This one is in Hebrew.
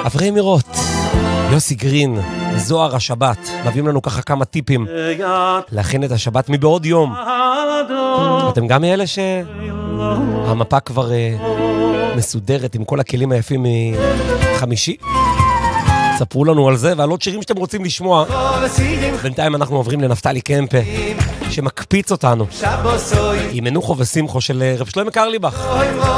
אברהם מירות, יוסי גרין, זוהר השבת, מביאים לנו ככה כמה טיפים להכין את השבת מבעוד יום. אתם גם מאלה שהמפה כבר מסודרת עם כל הכלים היפים מחמישי? ספרו לנו על זה ועל עוד שירים שאתם רוצים לשמוע. בינתיים אנחנו עוברים לנפתלי קמפה שמקפיץ אותנו עם מנוחו ושמחו של רב שלמה קרליבך.